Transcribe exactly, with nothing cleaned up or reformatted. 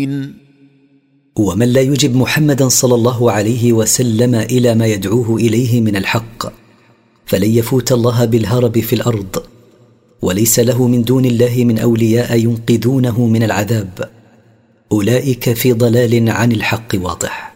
ومن لا يجب محمدا صلى الله عليه وسلم إلى ما يدعوه إليه من الحق فلن يفوت الله بالهرب في الأرض، وليس له من دون الله من أولياء ينقذونه من العذاب. أولئك في ضلال عن الحق واضح.